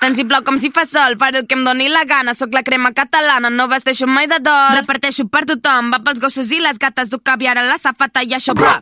Tant si plou com si fa sol, faré el que em doni la gana. Soc la crema catalana, no vesteixo mai de dol. Reparteixo per tothom, va pels gossos i les gates. Du caviar a la safata i això, bro.